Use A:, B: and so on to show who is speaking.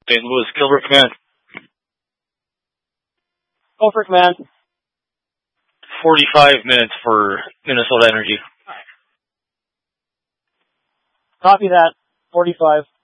A: St. Louis, Gilbert Command.
B: Go for command.
A: 45 minutes for Minnesota Energy.
B: Copy that. 45.